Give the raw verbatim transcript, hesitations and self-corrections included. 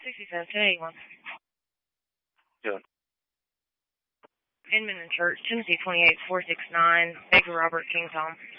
sixty-seven, ten eighty-one. Yeah. Inman and Church, Tennessee twenty-eight, four six nine, Baker Robert, King Tom.